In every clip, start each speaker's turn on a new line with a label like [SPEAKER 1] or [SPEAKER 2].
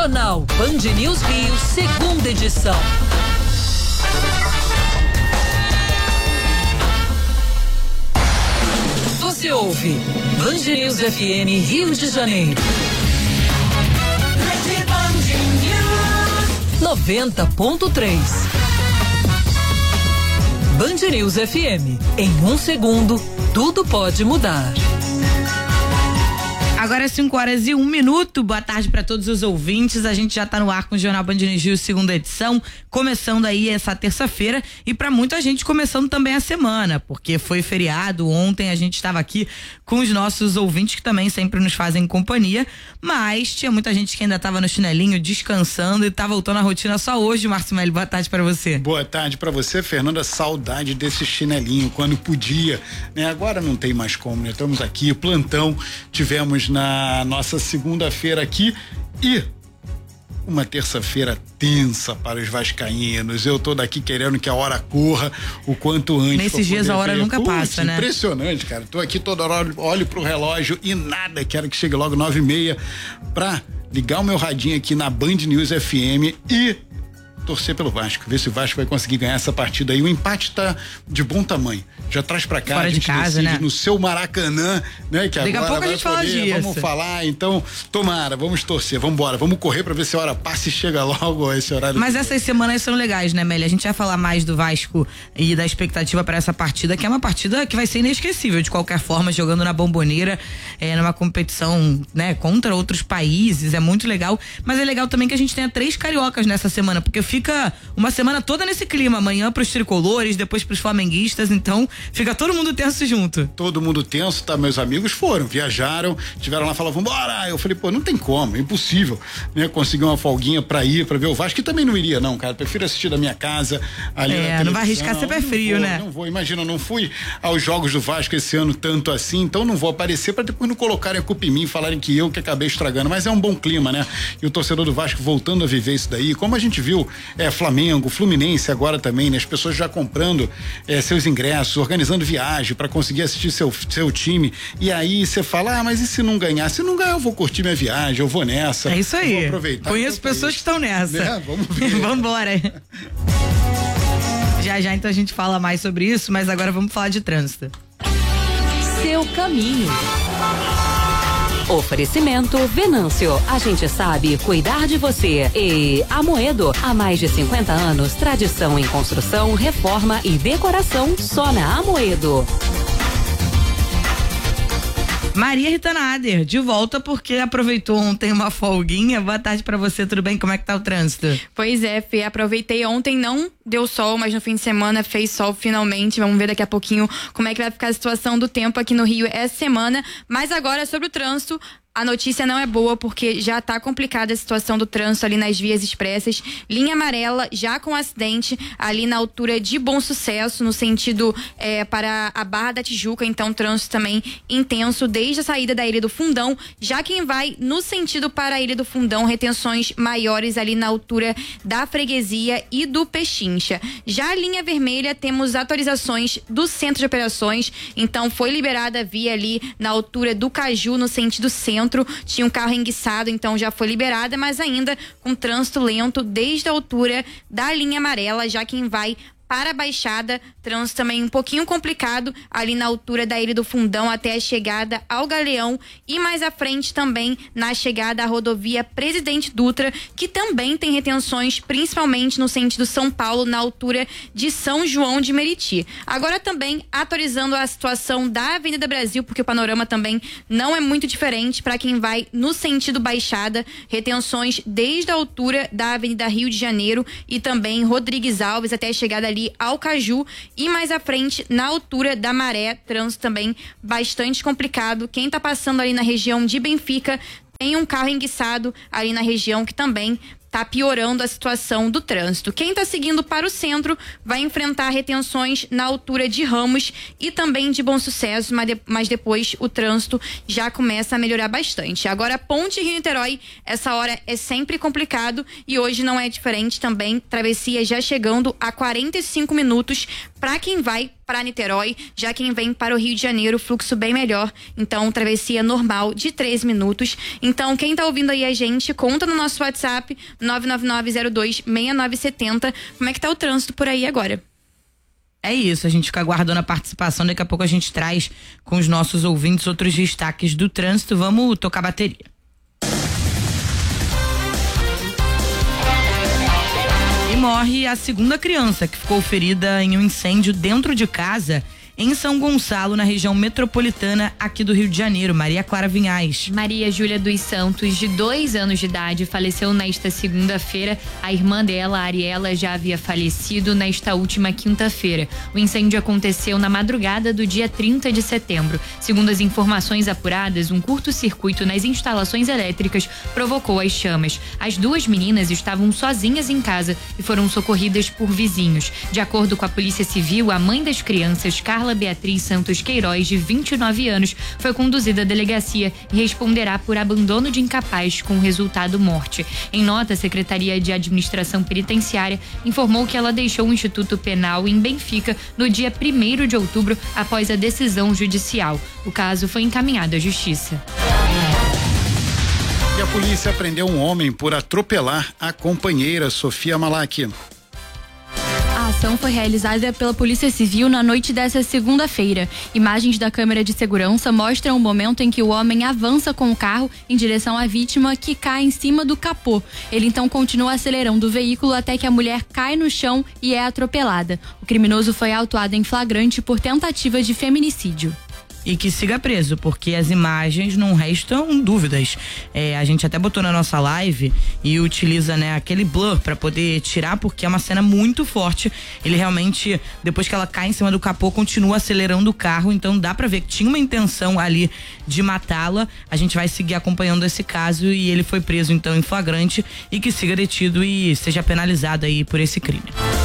[SPEAKER 1] Jornal Band News Rio, segunda edição. Você ouve Band News FM Rio de Janeiro. 90.3. Band News FM. Em um segundo, tudo pode mudar.
[SPEAKER 2] Agora é 5h01. Boa tarde para todos os ouvintes. A gente já tá no ar com o Jornal Band News Rio, segunda edição, começando aí essa terça-feira e para muita gente começando também a semana, porque foi feriado. Ontem a gente estava aqui com os nossos ouvintes que também sempre nos fazem companhia, mas tinha muita gente que ainda tava no chinelinho descansando e tá voltando à rotina só hoje. Marcimélio, boa tarde para você.
[SPEAKER 3] Boa tarde para você, Fernanda. Saudade desse chinelinho quando podia, né? Agora não tem mais como, né? Estamos aqui, plantão, tivemos na nossa segunda-feira aqui e uma terça-feira tensa para os vascaínos. Eu tô daqui querendo que a hora corra o quanto antes.
[SPEAKER 2] Nesses dias a hora nunca passa, né?
[SPEAKER 3] Impressionante, cara. Tô aqui toda hora, olho pro relógio e nada. Quero que chegue logo 9h30 pra ligar o meu radinho aqui na Band News FM e torcer pelo Vasco, ver se o Vasco vai conseguir ganhar essa partida aí. O empate tá de bom tamanho. Já traz pra cá,
[SPEAKER 2] fora
[SPEAKER 3] a gente
[SPEAKER 2] de casa, né?
[SPEAKER 3] No seu Maracanã, né? Que
[SPEAKER 2] daqui
[SPEAKER 3] agora
[SPEAKER 2] a pouco a gente fala disso.
[SPEAKER 3] Vamos falar, então, tomara, vamos torcer, vamos embora, vamos correr pra ver se a hora passa e chega logo esse horário.
[SPEAKER 2] Mas essas semanas são legais, né, Mélia? A gente vai falar mais do Vasco e da expectativa pra essa partida, que é uma partida que vai ser inesquecível, de qualquer forma, jogando na Bomboneira, numa competição, né, contra outros países, é muito legal, mas é legal também que a gente tenha 3 cariocas nessa semana, porque fica uma semana toda nesse clima, amanhã pros tricolores, depois pros flamenguistas, então fica todo mundo tenso junto.
[SPEAKER 3] Todo mundo tenso, tá? Meus amigos foram, viajaram, tiveram lá, falavam, bora! Eu falei, pô, não tem como, é impossível, né? Conseguir uma folguinha pra ir, pra ver o Vasco, que também não iria não, cara, prefiro assistir da minha casa, ali na televisão.
[SPEAKER 2] Não vai arriscar ser pé frio, né?
[SPEAKER 3] Não vou, imagina, eu não fui aos jogos do Vasco esse ano tanto assim, então não vou aparecer pra depois não colocarem a culpa em mim e falarem que eu que acabei estragando, mas é um bom clima, né? E o torcedor do Vasco voltando a viver isso daí, como a gente viu, Flamengo, Fluminense agora também, né? As pessoas já comprando seus ingressos, organizando viagem para conseguir assistir seu time, e aí você fala, mas e se não ganhar? Se não ganhar, eu vou curtir minha viagem, eu vou nessa.
[SPEAKER 2] É isso aí.
[SPEAKER 3] Vou aproveitar.
[SPEAKER 2] Conheço pessoas que estão nessa.
[SPEAKER 3] Né? Vamos ver.
[SPEAKER 2] Vambora. Já então a gente fala mais sobre isso, mas agora vamos falar de trânsito.
[SPEAKER 1] Seu caminho.
[SPEAKER 4] Oferecimento Venâncio. A gente sabe cuidar de você. E Amoedo. Há mais de 50 anos, tradição em construção, reforma e decoração só na Amoedo.
[SPEAKER 2] Maria Rita Nader, de volta porque aproveitou ontem uma folguinha. Boa tarde pra você, tudo bem? Como é que tá o trânsito?
[SPEAKER 5] Pois é, Fê, aproveitei ontem, não deu sol, mas no fim de semana fez sol finalmente. Vamos ver daqui a pouquinho como é que vai ficar a situação do tempo aqui no Rio essa semana. Mas agora sobre o trânsito, a notícia não é boa porque já tá complicada a situação do trânsito ali nas vias expressas. Linha amarela já com acidente ali na altura de Bom Sucesso, no sentido para a Barra da Tijuca. Então trânsito também intenso desde a saída da Ilha do Fundão. Já quem vai no sentido para a Ilha do Fundão, retenções maiores ali na altura da Freguesia e do Pechincha. Já a linha vermelha, temos atualizações do centro de operações. Então foi liberada a via ali na altura do Caju, no sentido centro. Tinha um carro enguiçado, então já foi liberada, mas ainda com trânsito lento desde a altura da linha amarela, já quem vai para a Baixada, trânsito também um pouquinho complicado ali na altura da Ilha do Fundão até a chegada ao Galeão e mais à frente também na chegada à rodovia Presidente Dutra, que também tem retenções principalmente no sentido São Paulo, na altura de São João de Meriti. Agora também atualizando a situação da Avenida Brasil, porque o panorama também não é muito diferente para quem vai no sentido Baixada, retenções desde a altura da Avenida Rio de Janeiro e também Rodrigues Alves até a chegada ali ao Caju e mais à frente na altura da Maré, trânsito também bastante complicado. Quem tá passando ali na região de Benfica tem um carro enguiçado ali na região que também tá piorando a situação do trânsito. Quem tá seguindo para o centro vai enfrentar retenções na altura de Ramos e também de Bom Sucesso, mas depois o trânsito já começa a melhorar bastante. Agora, Ponte Rio-Niterói, essa hora é sempre complicado e hoje não é diferente também. Travessia já chegando a 45 minutos para quem vai para Niterói. Já quem vem para o Rio de Janeiro, fluxo bem melhor. Então, travessia normal de 13 minutos. Então, quem tá ouvindo aí a gente, conta no nosso WhatsApp 999026970. Como é que tá o trânsito por aí agora?
[SPEAKER 2] É isso, a gente fica aguardando a participação, daqui a pouco a gente traz com os nossos ouvintes outros destaques do trânsito. Vamos tocar bateria. E morre a segunda criança que ficou ferida em um incêndio dentro de casa em São Gonçalo, na região metropolitana aqui do Rio de Janeiro. Maria Clara Vinhais.
[SPEAKER 6] Maria Júlia dos Santos, de 2 anos de idade, faleceu nesta segunda-feira. A irmã dela, Ariela, já havia falecido nesta última quinta-feira. O incêndio aconteceu na madrugada do dia 30 de setembro. Segundo as informações apuradas, um curto-circuito nas instalações elétricas provocou as chamas. As 2 meninas estavam sozinhas em casa e foram socorridas por vizinhos. De acordo com a Polícia Civil, a mãe das crianças, Carla Beatriz Santos Queiroz, de 29 anos, foi conduzida à delegacia e responderá por abandono de incapaz, com resultado morte. Em nota, a Secretaria de Administração Penitenciária informou que ela deixou o Instituto Penal em Benfica no dia 1º de outubro, após a decisão judicial. O caso foi encaminhado à Justiça.
[SPEAKER 3] E a polícia prendeu um homem por atropelar a companheira, Sofia Malak.
[SPEAKER 7] A ação foi realizada pela Polícia Civil na noite dessa segunda-feira. Imagens da câmera de segurança mostram o momento em que o homem avança com o carro em direção à vítima, que cai em cima do capô. Ele então continua acelerando o veículo até que a mulher cai no chão e é atropelada. O criminoso foi autuado em flagrante por tentativa de feminicídio.
[SPEAKER 2] E que siga preso, porque as imagens não restam dúvidas. A gente até botou na nossa live e utiliza, né, aquele blur pra poder tirar, porque é uma cena muito forte. Ele realmente, depois que ela cai em cima do capô, continua acelerando o carro, então dá pra ver que tinha uma intenção ali de matá-la. A gente vai seguir acompanhando esse caso e ele foi preso então em flagrante, e que siga detido e seja penalizado aí por esse crime.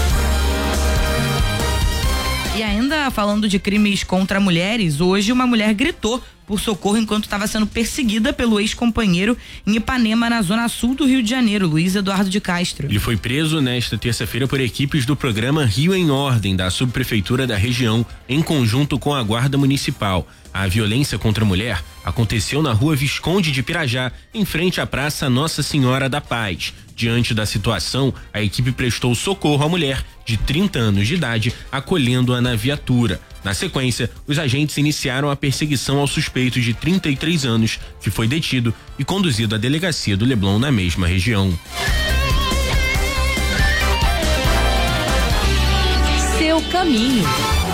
[SPEAKER 2] E ainda falando de crimes contra mulheres, hoje uma mulher gritou por socorro enquanto estava sendo perseguida pelo ex-companheiro em Ipanema, na zona sul do Rio de Janeiro. Luiz Eduardo de Castro.
[SPEAKER 8] Ele foi preso nesta terça-feira por equipes do programa Rio em Ordem, da subprefeitura da região, em conjunto com a Guarda Municipal. A violência contra a mulher aconteceu na rua Visconde de Pirajá, em frente à Praça Nossa Senhora da Paz. Diante da situação, a equipe prestou socorro à mulher, de 30 anos de idade, acolhendo-a na viatura. Na sequência, os agentes iniciaram a perseguição ao suspeito de 33 anos, que foi detido e conduzido à delegacia do Leblon, na mesma região.
[SPEAKER 4] Seu caminho.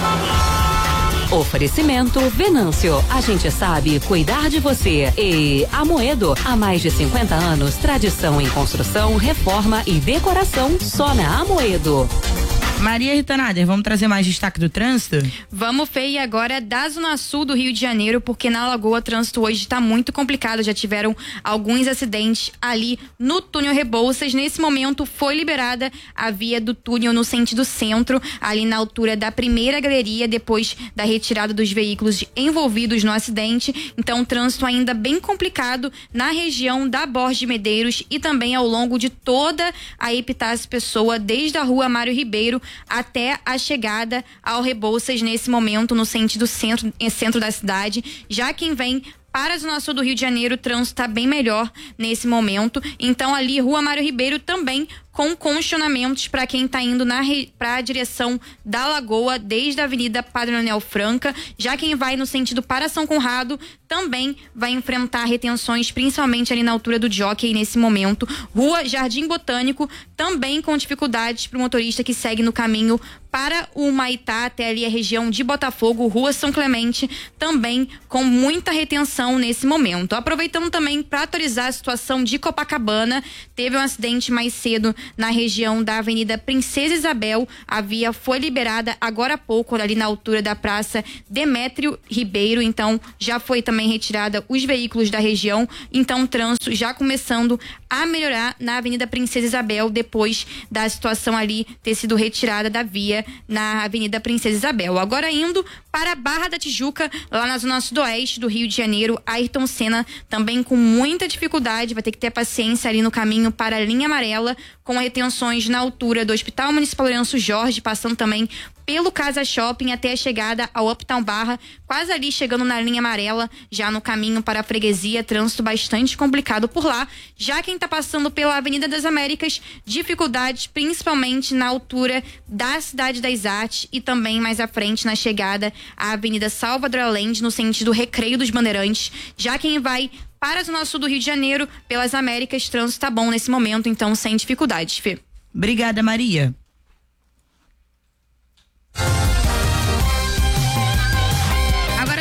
[SPEAKER 4] Oferecimento Venâncio. A gente sabe cuidar de você. E Amoedo. Há mais de 50 anos, tradição em construção, reforma e decoração só na Amoedo.
[SPEAKER 2] Maria Rita Nader, vamos trazer mais destaque do trânsito?
[SPEAKER 5] Vamos, Fê, e agora da zona sul do Rio de Janeiro, porque na Lagoa o trânsito hoje está muito complicado. Já tiveram alguns acidentes ali no túnel Rebouças. Nesse momento foi liberada a via do túnel no sentido centro, ali na altura da primeira galeria, depois da retirada dos veículos envolvidos no acidente. Então, trânsito ainda bem complicado na região da Borges de Medeiros e também ao longo de toda a Epitácio Pessoa, desde a rua Mário Ribeiro até a chegada ao Rebouças, nesse momento no sentido centro da cidade. Já quem vem para a zona sul do Rio de Janeiro, o trânsito está bem melhor nesse momento. Então, ali, rua Mário Ribeiro também com congestionamentos para quem está indo para a direção da Lagoa, desde a Avenida Padre Leonel Franca. Já quem vai no sentido para São Conrado também vai enfrentar retenções, principalmente ali na altura do Jockey nesse momento. Rua Jardim Botânico também com dificuldades para o motorista que segue no caminho para o Humaitá, até ali a região de Botafogo. Rua São Clemente também com muita retenção nesse momento. Aproveitando também para atualizar a situação de Copacabana, teve um acidente mais cedo na região da Avenida Princesa Isabel. A via foi liberada agora há pouco, ali na altura da Praça Demétrio Ribeiro. Então, já foi também retirada os veículos da região. Então, o trânsito já começando a melhorar na Avenida Princesa Isabel, depois da situação ali ter sido retirada da via na Avenida Princesa Isabel. Agora indo para a Barra da Tijuca, lá na zona sudoeste do Rio de Janeiro, Ayrton Senna também com muita dificuldade, vai ter que ter paciência ali no caminho para a linha amarela, com retenções na altura do Hospital Municipal Lourenço Jorge, passando também pelo Casa Shopping até a chegada ao Uptown Barra, quase ali chegando na linha amarela, já no caminho para a freguesia, trânsito bastante complicado por lá. Já quem está passando pela Avenida das Américas, dificuldades principalmente na altura da Cidade das Artes e também mais à frente na chegada à Avenida Salvador Allende, no sentido Recreio dos Bandeirantes. Já quem vai para a Zona Sul do Rio de Janeiro, pelas Américas, trânsito tá bom nesse momento, então sem dificuldades, Fê.
[SPEAKER 2] Obrigada, Maria. Agora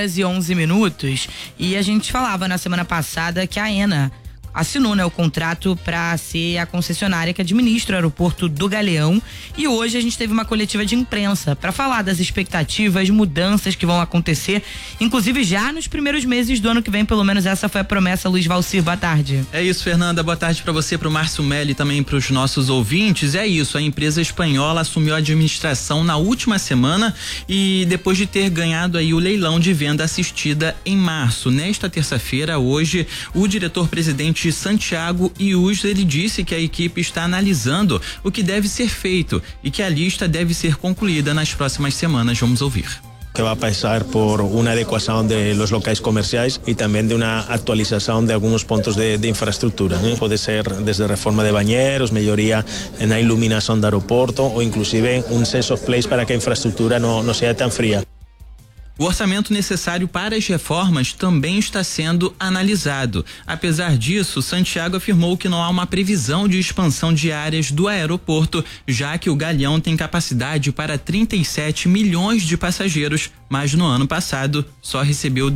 [SPEAKER 2] 5h11 e a gente falava na semana passada que a AENA assinou, né, o contrato para ser a concessionária que administra o aeroporto do Galeão, e hoje a gente teve uma coletiva de imprensa para falar das expectativas, mudanças que vão acontecer, inclusive já nos primeiros meses do ano que vem, pelo menos essa foi a promessa. Luiz Valcir, boa tarde.
[SPEAKER 9] É isso, Fernanda, boa tarde para você, pro Márcio Melli e também para os nossos ouvintes. É isso, a empresa espanhola assumiu a administração na última semana e depois de ter ganhado aí o leilão de venda assistida em março. Nesta terça-feira, hoje, o diretor-presidente Santiago Ius, ele disse que a equipe está analisando o que deve ser feito e que a lista deve ser concluída nas próximas semanas. Vamos ouvir.
[SPEAKER 10] Que va a pasar por una adecuación de los locales comerciales y también de una actualización de algunos puntos de infraestructura. Puede ser desde reforma de banheros, melhoría en la iluminación del aeropuerto o inclusive un sense of place para que a infraestructura no sea tan fría.
[SPEAKER 9] O orçamento necessário para as reformas também está sendo analisado. Apesar disso, Santiago afirmou que não há uma previsão de expansão de áreas do aeroporto, já que o Galeão tem capacidade para 37 milhões de passageiros, mas no ano passado só recebeu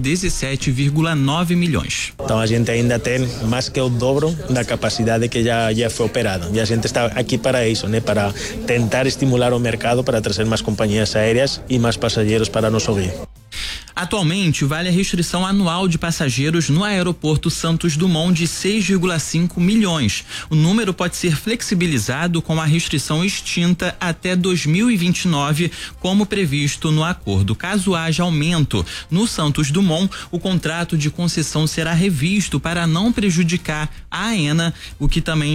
[SPEAKER 9] 17,9 milhões.
[SPEAKER 10] Então a gente ainda tem mais que o dobro da capacidade que já foi operada. E a gente está aqui para isso, né? Para tentar estimular o mercado para trazer mais companhias aéreas e mais passageiros para nosso Rio.
[SPEAKER 9] Atualmente, vale a restrição anual de passageiros no aeroporto Santos Dumont de 6,5 milhões. O número pode ser flexibilizado com a restrição extinta até 2029, como previsto no acordo. Caso haja aumento no Santos Dumont, o contrato de concessão será revisto para não prejudicar a AENA, o que também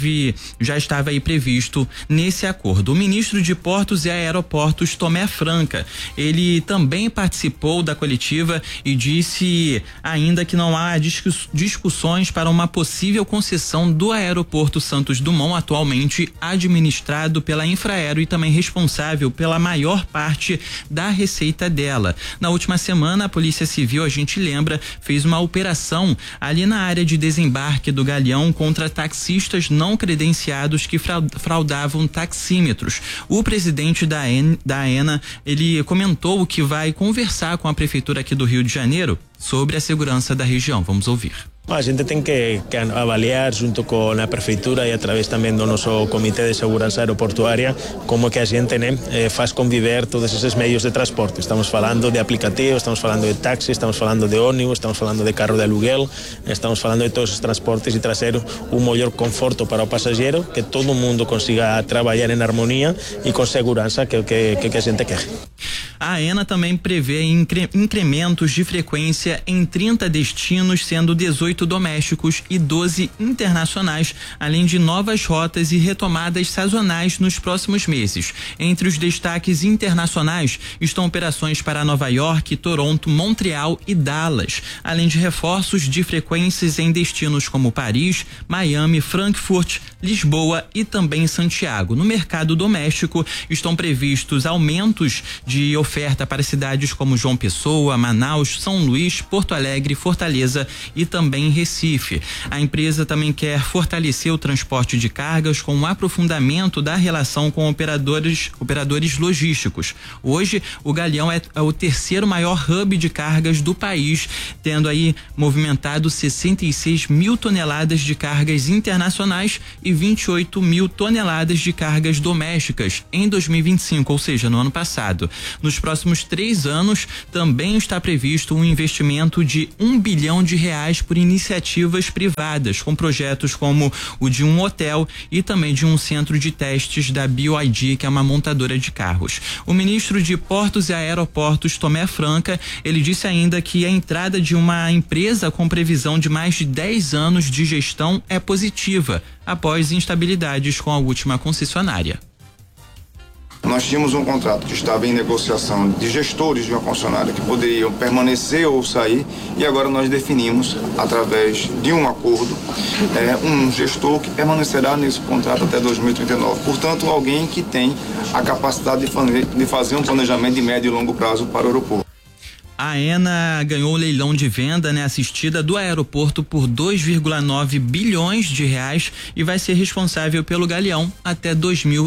[SPEAKER 9] já estava aí previsto nesse acordo. O ministro de Portos e Aeroportos, Tomé Franca, ele também participou da coletiva e disse ainda que não há discussões para uma possível concessão do aeroporto Santos Dumont, atualmente administrado pela Infraero e também responsável pela maior parte da receita dela. Na última semana, a Polícia Civil, a gente lembra, fez uma operação ali na área de desembarque do Galeão contra taxistas não credenciados que fraudavam taxímetros. O presidente da AENA, ele comentou que vai conversar com a prefeitura aqui do Rio de Janeiro sobre a segurança da região. Vamos ouvir.
[SPEAKER 10] A gente tem que avaliar junto com a prefeitura e através também do nosso comitê de segurança aeroportuária como que a gente faz conviver todos esses meios de transporte. Estamos falando de aplicativos, estamos falando de táxi, estamos falando de ônibus, estamos falando de carro de aluguel, estamos falando de todos os transportes e trazer um maior conforto para o passageiro, que todo mundo consiga trabalhar em harmonia e com segurança, que a gente quer.
[SPEAKER 9] A AENA também prevê incrementos de frequência em 30 destinos, sendo 18 domésticos e 12 internacionais, além de novas rotas e retomadas sazonais nos próximos meses. Entre os destaques internacionais estão operações para Nova York, Toronto, Montreal e Dallas, além de reforços de frequências em destinos como Paris, Miami, Frankfurt, Lisboa e também Santiago. No mercado doméstico estão previstos aumentos de oferta para cidades como João Pessoa, Manaus, São Luís, Porto Alegre, Fortaleza e também Recife. A empresa também quer fortalecer o transporte de cargas com um aprofundamento da relação com operadores logísticos. Hoje, o Galeão é o terceiro maior hub de cargas do país, tendo aí movimentado 66 mil toneladas de cargas internacionais e 28 mil toneladas de cargas domésticas em 2025, ou seja, no ano passado. Nos próximos 3 anos, também está previsto um investimento de R$1 bilhão por iniciativas privadas, com projetos como o de um hotel e também de um centro de testes da BYD, que é uma montadora de carros. O ministro de Portos e Aeroportos, Tomé Franca, ele disse ainda que a entrada de uma empresa com previsão de mais de 10 anos de gestão é positiva, após instabilidades com a última concessionária.
[SPEAKER 11] Nós tínhamos um contrato que estava em negociação de gestores de uma concessionária que poderiam permanecer ou sair, e agora nós definimos, através de um acordo, um gestor que permanecerá nesse contrato até 2039. Portanto, alguém que tem a capacidade de fazer um planejamento de médio e longo prazo para o aeroporto.
[SPEAKER 9] A AENA ganhou o leilão de venda, assistida do aeroporto por 2,9 bilhões de reais e vai ser responsável pelo Galeão até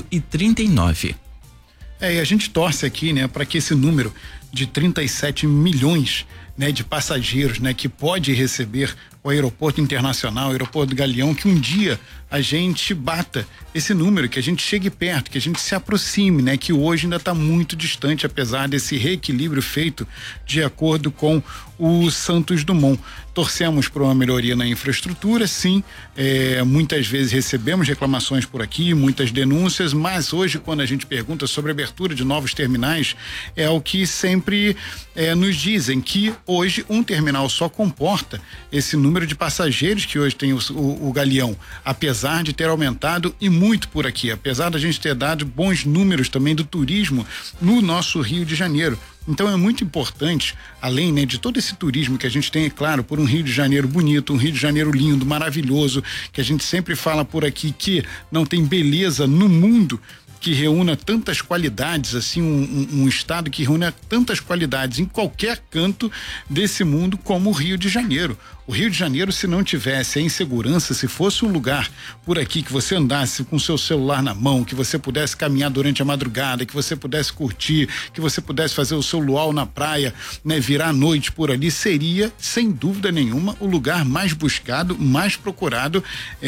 [SPEAKER 9] 2039.
[SPEAKER 3] E a gente torce aqui, para que esse número de 37 milhões, de passageiros, que pode receber o aeroporto internacional, o aeroporto do Galeão, que um dia a gente bata esse número, que a gente chegue perto, que a gente se aproxime, que hoje ainda está muito distante, apesar desse reequilíbrio feito de acordo com o Santos Dumont. Torcemos por uma melhoria na infraestrutura, sim, muitas vezes recebemos reclamações por aqui, muitas denúncias, mas hoje quando a gente pergunta sobre a abertura de novos terminais, é o que sempre nos dizem, que hoje um terminal só comporta esse número de passageiros que hoje tem o Galeão, apesar de ter aumentado e muito por aqui, apesar da gente ter dado bons números também do turismo no nosso Rio de Janeiro. Então é muito importante, além de todo esse turismo que a gente tem, é claro, por um Rio de Janeiro bonito, um Rio de Janeiro lindo, maravilhoso, que a gente sempre fala por aqui que não tem beleza no mundo que reúna tantas qualidades, assim, um estado que reúna tantas qualidades em qualquer canto desse mundo como o Rio de Janeiro. O Rio de Janeiro, se não tivesse a insegurança, se fosse um lugar por aqui que você andasse com seu celular na mão, que você pudesse caminhar durante a madrugada, que você pudesse curtir, que você pudesse fazer o seu luau na praia, virar a noite por ali, seria, sem dúvida nenhuma, o lugar mais buscado, mais procurado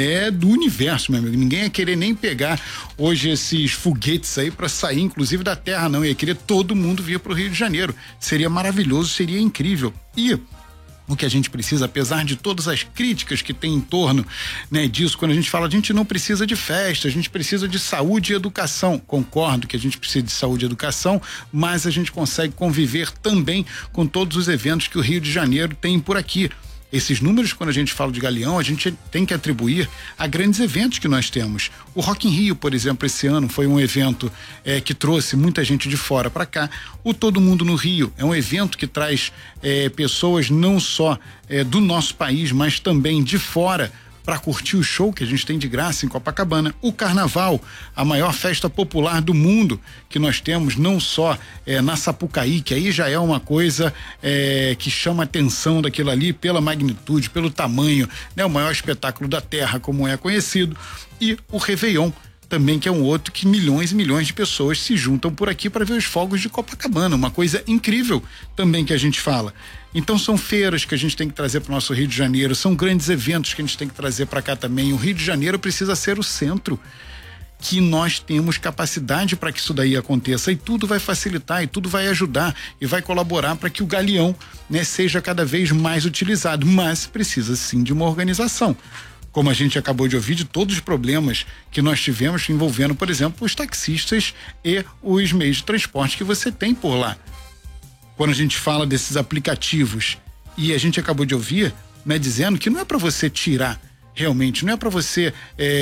[SPEAKER 3] do universo, meu amigo. Ninguém ia querer nem pegar hoje esses foguetes aí para sair, inclusive da Terra, não. Ia querer todo mundo vir para o Rio de Janeiro. Seria maravilhoso, seria incrível. E o que a gente precisa, apesar de todas as críticas que tem em torno disso, quando a gente fala, a gente não precisa de festa, a gente precisa de saúde e educação. Concordo que a gente precisa de saúde e educação, mas a gente consegue conviver também com todos os eventos que o Rio de Janeiro tem por aqui. Esses números, quando a gente fala de Galeão, a gente tem que atribuir a grandes eventos que nós temos. O Rock in Rio, por exemplo, esse ano foi um evento que trouxe muita gente de fora para cá. O Todo Mundo no Rio é um evento que traz pessoas não só do nosso país, mas também de fora, para curtir o show que a gente tem de graça em Copacabana. O Carnaval, a maior festa popular do mundo que nós temos, não só na Sapucaí, que aí já é uma coisa que chama atenção daquilo ali pela magnitude, pelo tamanho, o maior espetáculo da terra, como é conhecido, e o Réveillon também, que é um outro que milhões e milhões de pessoas se juntam por aqui para ver os fogos de Copacabana, uma coisa incrível também que a gente fala. Então são feiras que a gente tem que trazer para o nosso Rio de Janeiro, são grandes eventos que a gente tem que trazer para cá também. O Rio de Janeiro precisa ser o centro, que nós temos capacidade para que isso daí aconteça, e tudo vai facilitar, e tudo vai ajudar e vai colaborar para que o Galeão seja cada vez mais utilizado, mas precisa sim de uma organização. Como a gente acabou de ouvir, de todos os problemas que nós tivemos envolvendo, por exemplo, os taxistas e os meios de transporte que você tem por lá. Quando a gente fala desses aplicativos, e a gente acabou de ouvir, dizendo que não é para você tirar, realmente, não é para você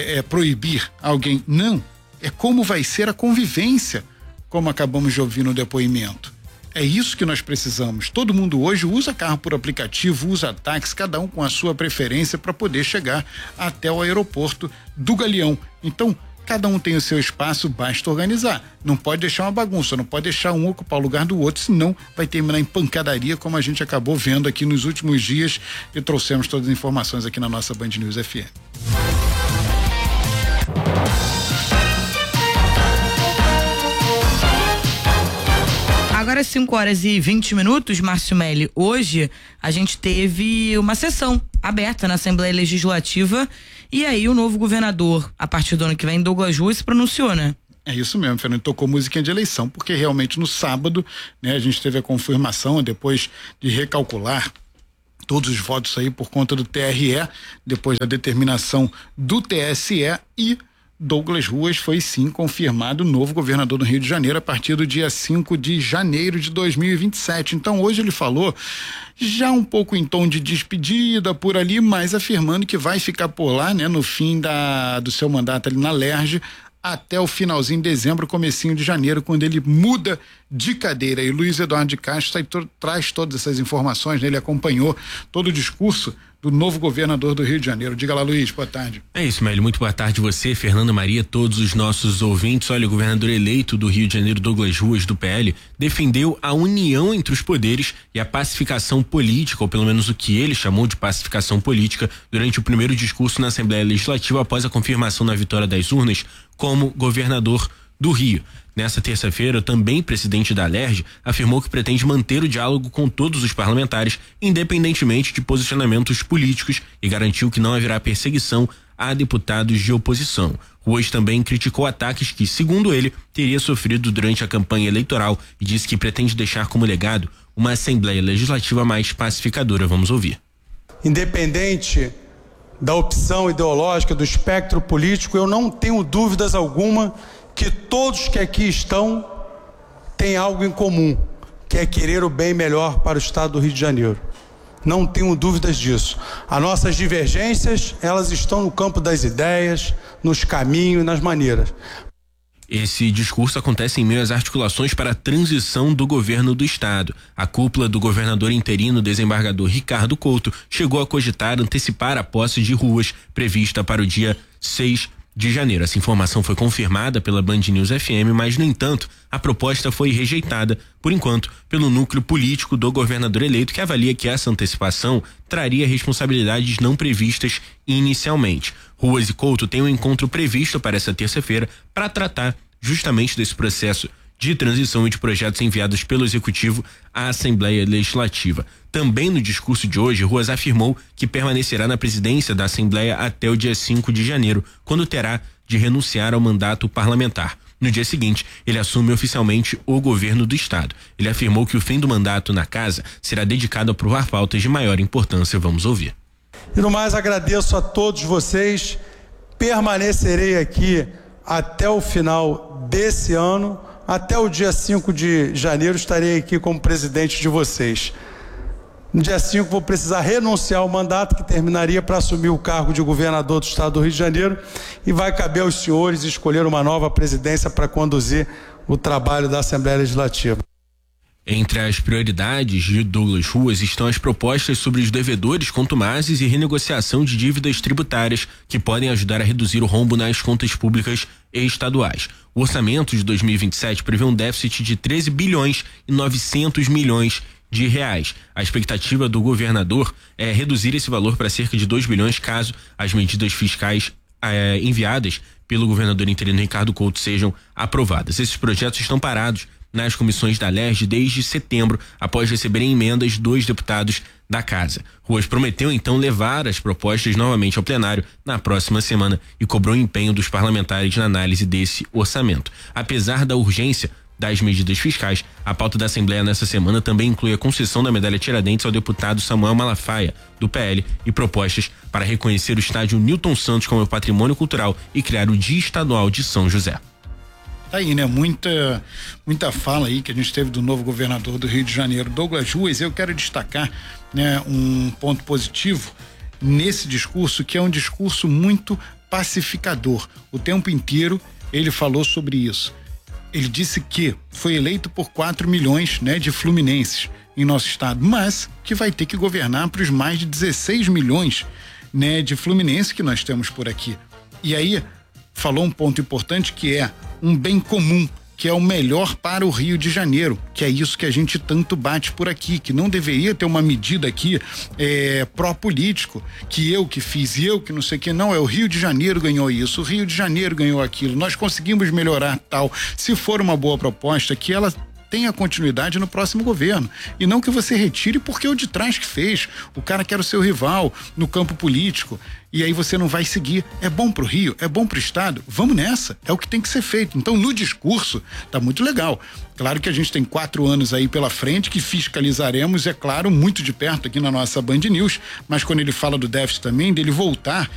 [SPEAKER 3] proibir alguém, não. É como vai ser a convivência, como acabamos de ouvir no depoimento. É isso que nós precisamos. Todo mundo hoje usa carro por aplicativo, usa táxi, cada um com a sua preferência para poder chegar até o aeroporto do Galeão. Então, cada um tem o seu espaço, basta organizar. Não pode deixar uma bagunça, não pode deixar um ocupar o lugar do outro, senão vai terminar em pancadaria, como a gente acabou vendo aqui nos últimos dias, e trouxemos todas as informações aqui na nossa Band News FM.
[SPEAKER 2] Agora 5h20, Márcio Melli. Hoje a gente teve uma sessão aberta na Assembleia Legislativa, e aí o novo governador, a partir do ano que vem, Douglas Ruas, se pronunciou, né?
[SPEAKER 3] É isso mesmo, Fernando, tocou musiquinha de eleição, porque realmente no sábado, a gente teve a confirmação, depois de recalcular todos os votos aí por conta do TRE, depois da determinação do TSE, e Douglas Ruas foi sim confirmado novo governador do Rio de Janeiro a partir do dia 5 de janeiro de 2027. Então hoje ele falou já um pouco em tom de despedida por ali, mas afirmando que vai ficar por lá, no fim do seu mandato ali na Lerge, até o finalzinho de dezembro, comecinho de janeiro, quando ele muda de cadeira. E Luiz Eduardo de Castro traz todas essas informações, né? Ele acompanhou todo o discurso do novo governador do Rio de Janeiro. Diga lá, Luiz, boa tarde.
[SPEAKER 8] É isso, Mélio, muito boa tarde você, Fernanda Maria, todos os nossos ouvintes. Olha, o governador eleito do Rio de Janeiro, Douglas Ruas, do PL, defendeu a união entre os poderes e a pacificação política, ou pelo menos o que ele chamou de pacificação política, durante o primeiro discurso na Assembleia Legislativa após a confirmação na vitória das urnas como governador do Rio. Nessa terça-feira, também presidente da Alerj afirmou que pretende manter o diálogo com todos os parlamentares, independentemente de posicionamentos políticos, e garantiu que não haverá perseguição a deputados de oposição. Ruas também criticou ataques que, segundo ele, teria sofrido durante a campanha eleitoral e disse que pretende deixar como legado uma Assembleia Legislativa mais pacificadora. Vamos ouvir.
[SPEAKER 12] Independente da opção ideológica, do espectro político, eu não tenho dúvidas alguma que todos que aqui estão têm algo em comum, que é querer o bem melhor para o estado do Rio de Janeiro. Não tenho dúvidas disso. As nossas divergências, elas estão no campo das ideias, nos caminhos e nas maneiras.
[SPEAKER 8] Esse discurso acontece em meio às articulações para a transição do governo do estado. A cúpula do governador interino, desembargador Ricardo Couto, chegou a cogitar antecipar a posse de Ruas, prevista para o dia 6 de janeiro. Essa informação foi confirmada pela Band News FM, mas, no entanto, a proposta foi rejeitada, por enquanto, pelo núcleo político do governador eleito, que avalia que essa antecipação traria responsabilidades não previstas inicialmente. Ruas e Couto têm um encontro previsto para essa terça-feira para tratar justamente desse processo de transição e de projetos enviados pelo Executivo à Assembleia Legislativa. Também no discurso de hoje, Ruas afirmou que permanecerá na presidência da Assembleia até o dia 5 de janeiro, quando terá de renunciar ao mandato parlamentar. No dia seguinte, ele assume oficialmente o governo do estado. Ele afirmou que o fim do mandato na casa será dedicado a aprovar pautas de maior importância. Vamos ouvir.
[SPEAKER 12] E no mais, agradeço a todos vocês. Permanecerei aqui até o final desse ano. Até o dia 5 de janeiro estarei aqui como presidente de vocês. No dia 5 vou precisar renunciar ao mandato que terminaria para assumir o cargo de governador do estado do Rio de Janeiro, e vai caber aos senhores escolher uma nova presidência para conduzir o trabalho da Assembleia Legislativa.
[SPEAKER 8] Entre as prioridades de Douglas Ruas estão as propostas sobre os devedores contumazes e renegociação de dívidas tributárias que podem ajudar a reduzir o rombo nas contas públicas e estaduais. O orçamento de 2027 prevê um déficit de 13 bilhões e 900 milhões de reais. A expectativa do governador é reduzir esse valor para cerca de 2 bilhões caso as medidas fiscais enviadas pelo governador interino Ricardo Couto sejam aprovadas. Esses projetos estão parados nas comissões da Alerj desde setembro, após receberem emendas dos deputados da casa. Ruas prometeu então levar as propostas novamente ao plenário na próxima semana e cobrou o empenho dos parlamentares na análise desse orçamento. Apesar da urgência das medidas fiscais, a pauta da Assembleia nessa semana também inclui a concessão da medalha Tiradentes ao deputado Samuel Malafaia, do PL, e propostas para reconhecer o estádio Newton Santos como patrimônio cultural e criar o Dia Estadual de São José.
[SPEAKER 3] Tá aí, né? Muita fala aí que a gente teve do novo governador do Rio de Janeiro, Douglas Ruas. Eu quero destacar, né, um ponto positivo nesse discurso, que é um discurso muito pacificador. O tempo inteiro ele falou sobre isso. Ele disse que foi eleito por 4 milhões, né, de fluminenses em nosso estado, mas que vai ter que governar para os mais de 16 milhões, né, de fluminenses que nós temos por aqui. E aí falou um ponto importante, que é um bem comum, que é o melhor para o Rio de Janeiro, que é isso que a gente tanto bate por aqui, que não deveria ter uma medida aqui pró-político, que eu que fiz e eu que não sei o que, não, é o Rio de Janeiro ganhou isso, o Rio de Janeiro ganhou aquilo, nós conseguimos melhorar tal. Se for uma boa proposta, que ela tenha continuidade no próximo governo, e não que você retire porque é o de trás que fez, o cara que era o seu rival no campo político, e aí você não vai seguir. É bom pro Rio, é bom pro estado, vamos nessa, é o que tem que ser feito. Então, no discurso tá muito legal. Claro que a gente tem 4 anos aí pela frente que fiscalizaremos, é claro, muito de perto aqui na nossa Band News, mas quando ele fala do déficit também, dele voltar